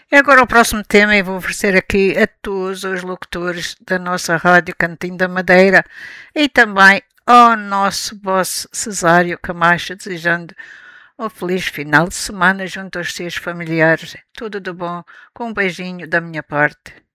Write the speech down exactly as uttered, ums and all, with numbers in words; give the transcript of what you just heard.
E agora o próximo tema eu vou oferecer aqui a todos os locutores da nossa Rádio Cantinho da Madeira e também ao nosso boss Cesário Camacho, desejando um feliz final de semana junto aos seus familiares. Tudo de bom, com um beijinho da minha parte.